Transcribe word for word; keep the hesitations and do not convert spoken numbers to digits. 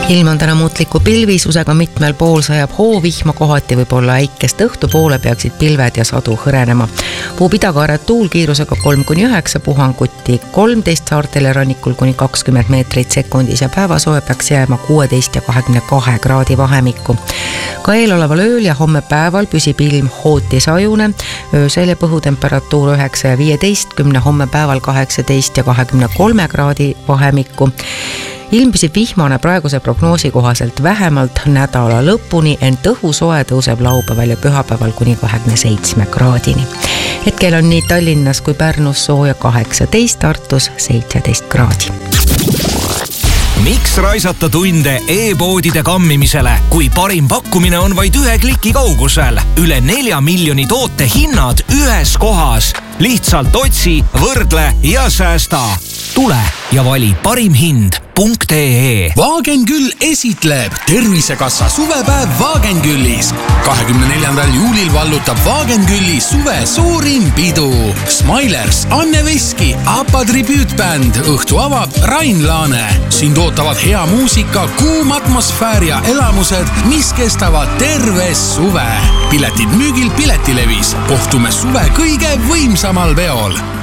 Ilm on täna muutliku pilvisusega, mitmel pool sajab hoovihma, kohati võib olla äikest õhtupoole peaksid pilved ja sadu hõrenema. Puhub idakaaret tuul kiirusega kolm kuni üheksa, puhanguti kolmteist saartel ja rannikul kuni kakskümmend meetrit sekundis ja päevasoe peaks jääma kuueteist ja kahekümne kahe kraadi vahemikku. Ka eeloleval ööl ja homme päeval püsib ilm hootisajune, öösel ja põhutemperatuur üheksa ja viieteistkümne, homme päeval kaheksateist ja kahekümne kolme kraadi vahemikku. Ilm püsib vihmane praeguse prognoosi kohaselt vähemalt nädala lõpuni, ent õhusoe tõuseb laupäeval ja pühapäeval kuni kahekümne seitsme kraadini. Hetkel on nii Tallinnas kui Pärnus sooja kaheksateist, Tartus seitseteist kraadi. Miks raisata tunde e-poodide kammimisele, kui parim pakkumine on vaid ühe kliki kaugusel? Üle nelja miljoni toote hinnad ühes kohas. Lihtsalt otsi, võrdle ja säästa. Tule ja vali parim hind punkt ee. Wagenküll esitleb Tervisekassa suvepäev Wagenküllis. kahekümne neljandal juulil vallutab Wagenkülli suve suurim pidu. Smilers, Anne Veski, Apa tribüütbänd, õhtu avab Rain Laane. Sind ootavad hea muusika, kuum atmosfäär ja elamused, mis kestavad terve suve. Piletid müügil Piletilevis. Kohtume suve kõige võimsamal peol.